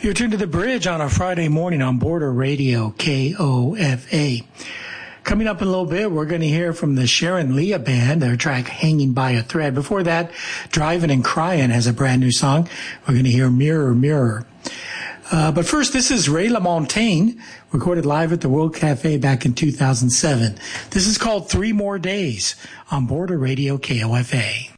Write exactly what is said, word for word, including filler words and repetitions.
You're tuned to The Bridge on a Friday morning on Border Radio, K O F A. Coming up in a little bit, we're going to hear from the Sharon Leah Band, their track Hanging by a Thread. Before that, Driving and Crying has a brand new song. We're going to hear Mirror, Mirror. Uh, but first, this is Ray LaMontagne, recorded live at the World Cafe back in two thousand seven. This is called Three More Days on Border Radio, K O F A.